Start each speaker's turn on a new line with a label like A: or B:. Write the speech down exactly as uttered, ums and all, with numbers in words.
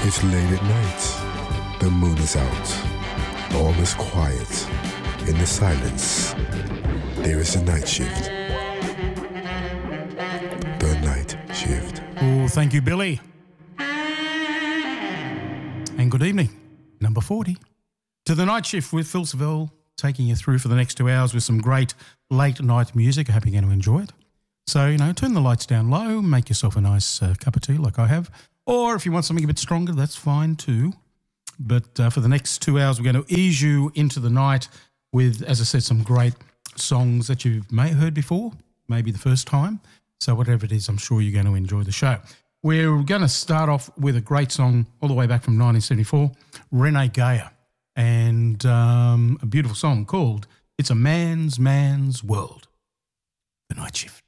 A: It's late at night. The moon is out. All is quiet. In the silence, there is a night shift. The night shift.
B: Oh, thank you, Billy. And good evening, number forty. To the night shift with Phil Seville, taking you through for the next two hours with some great late night music. I hope you're going to enjoy it. So, you know, turn the lights down low, make yourself a nice uh, cup of tea like I have. Or if you want something a bit stronger, that's fine too. But uh, for the next two hours, we're going to ease you into the night with, as I said, some great songs that you may have heard before, maybe the first time. So whatever it is, I'm sure you're going to enjoy the show. We're going to start off with a great song all the way back from nineteen seventy-four, Renee Geyer, and um, a beautiful song called It's a Man's Man's World. The Night Shift.